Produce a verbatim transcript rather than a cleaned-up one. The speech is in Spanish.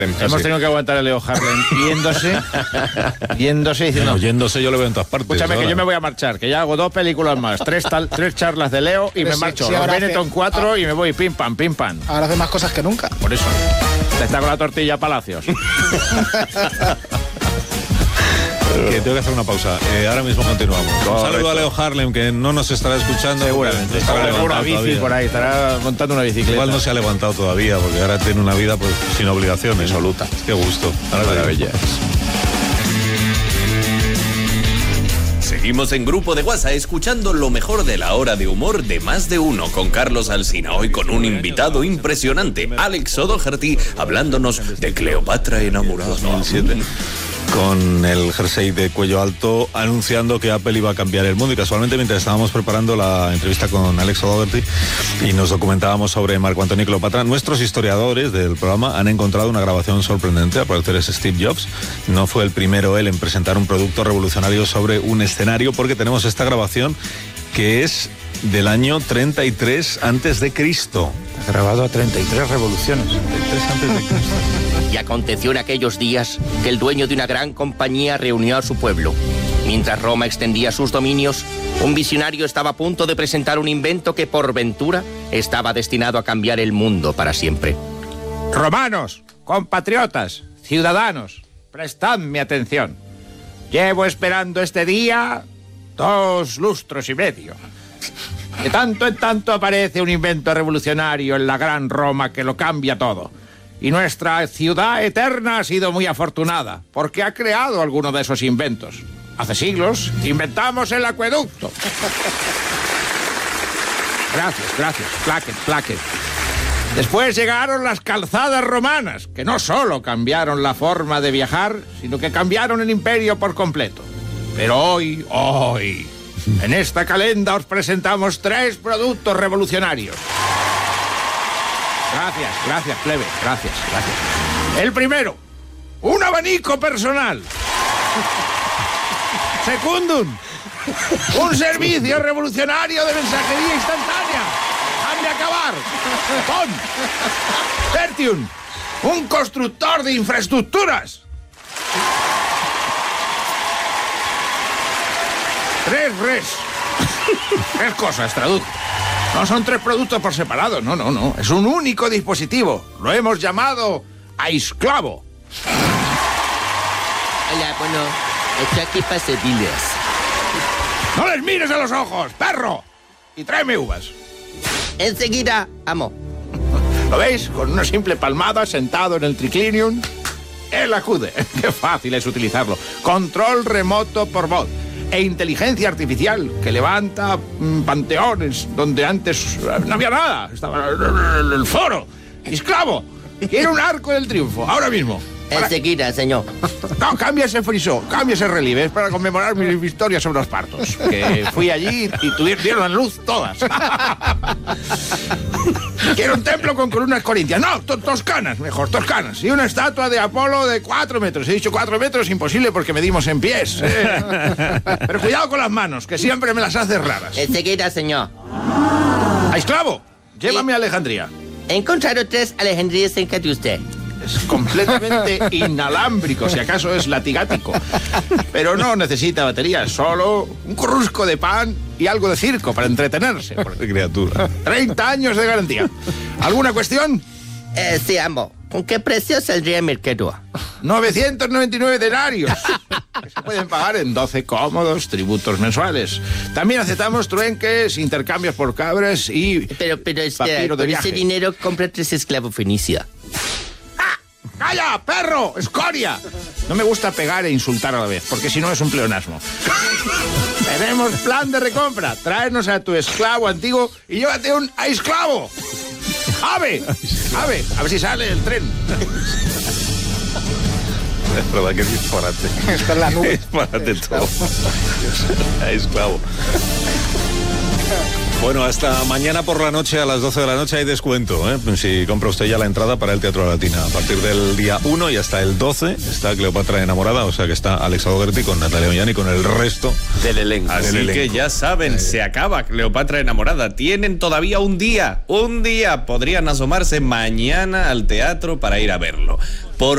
Hemos tenido que aguantar a Leo Harlem yéndose, yéndose diciendo... No, yéndose yo lo veo en todas partes. Escúchame, ahora. que yo me voy a marchar, que ya hago dos películas más, tres, tal, tres charlas de Leo y Pero me sí, marcho. sí, Los ahora Benetton hace- cuatro ah. y me voy pim pam, pim pam. Ahora hace más cosas que nunca. Por eso. Está con la tortilla Palacios. Que tengo que hacer una pausa. Eh, ahora mismo continuamos. Un Correcto. saludo a Leo Harlem, que no nos estará escuchando. Seguramente. Estará Estará con una levantado bici todavía. por ahí, estará montando una bicicleta. Igual no se ha levantado todavía, porque ahora tiene una vida pues sin obligaciones. Absoluta. Qué gusto. Ahora Maravilla. Seguimos en Grupo de WhatsApp escuchando lo mejor de la hora de humor de Más de Uno con Carlos Alsina. Hoy con un invitado impresionante, Alex O'Doherty, hablándonos de Cleopatra enamorada. dos mil siete. Con el jersey de cuello alto anunciando que Apple iba a cambiar el mundo, y casualmente mientras estábamos preparando la entrevista con Alex O'Doherty y nos documentábamos sobre Marco Antonio y Cleopatra, nuestros historiadores del programa han encontrado una grabación sorprendente. Al parecer es Steve Jobs, no fue el primero él en presentar un producto revolucionario sobre un escenario, porque tenemos esta grabación que es del año treinta y tres antes de Cristo. Está grabado a treinta y tres revoluciones. treinta y tres antes de Cristo. Y aconteció en aquellos días que el dueño de una gran compañía reunió a su pueblo. Mientras Roma extendía sus dominios, un visionario estaba a punto de presentar un invento que por ventura estaba destinado a cambiar el mundo para siempre. Romanos, compatriotas, ciudadanos, prestadme atención. Llevo esperando este día dos lustros y medio. De tanto en tanto aparece un invento revolucionario en la gran Roma que lo cambia todo. Y nuestra ciudad eterna ha sido muy afortunada, porque ha creado alguno de esos inventos. Hace siglos inventamos el acueducto. Gracias, gracias. Placket, placket. Después llegaron las calzadas romanas, que no solo cambiaron la forma de viajar, sino que cambiaron el imperio por completo. Pero hoy, hoy, en esta calenda os presentamos tres productos revolucionarios. Gracias, gracias, plebe, gracias, gracias. El primero, un abanico personal. Secundum, un servicio revolucionario de mensajería instantánea. ¡Déjame acabar! Pon. Tertium, un constructor de infraestructuras. Tres res. Tres cosas, traduzco. No son tres productos por separado, no, no, no. Es un único dispositivo. Lo hemos llamado Aisclavo. Hola, bueno, estoy aquí para servirles. ¡No les mires a los ojos, perro! Y tráeme uvas. Enseguida, amo. ¿Lo veis? Con una simple palmada, sentado en el triclinium, él acude. ¡Qué fácil es utilizarlo! Control remoto por voz. E inteligencia artificial que levanta mm, panteones donde antes no había nada. Estaba el, el foro. Esclavo. Quiero un arco del triunfo. Ahora mismo. Para... Enseguida, señor. No, cambia ese frisó, cambia ese relieve. Es para conmemorar mi victoria sobre los partos. Que fui allí y tuvieron, dieron la luz todas. Quiero un templo con columnas corintias. No, to toscanas, mejor, toscanas. Y una estatua de Apolo de cuatro metros. He dicho cuatro metros, imposible porque medimos en pies. Eh. Pero cuidado con las manos, que siempre me las haces raras. Enseguida, señor. ¡A esclavo! Llévame a Alejandría. He encontrado tres Alejandrías cerca de usted. Es completamente inalámbrico, si acaso es latigático. Pero no necesita batería, solo un corrusco de pan y algo de circo para entretenerse. Qué criatura. treinta años de garantía. ¿Alguna cuestión? Eh, sí, amo. ¿Con qué precio saldría el mercado? novecientos noventa y nueve denarios. Que se pueden pagar en doce cómodos tributos mensuales. También aceptamos truenques, intercambios por cabras y Pero, pero, espera, papiro de con viaje. ese dinero compra tres esclavos fenicios. ¡Calla, perro! ¡Escoria! No me gusta pegar e insultar a la vez, porque si no es un pleonasmo. Tenemos plan de recompra. Tráenos a tu esclavo antiguo y llévate un esclavo. ¡Ave! ¡Ave! A ver si sale el tren. Es verdad que es disparate. Está en la nube. Disparate todo. Esclavo. Bueno, hasta mañana por la noche, a las doce de la noche, hay descuento, ¿eh? Si compra usted ya la entrada para el Teatro Latina. A partir del día uno y hasta el doce está Cleopatra enamorada, o sea que está Alex O'Doherty con Natalia Ollán y con el resto Del elenco. Así Del que elenco. ya saben, se acaba Cleopatra enamorada. Tienen todavía un día, un día. Podrían asomarse mañana al teatro para ir a verlo. Por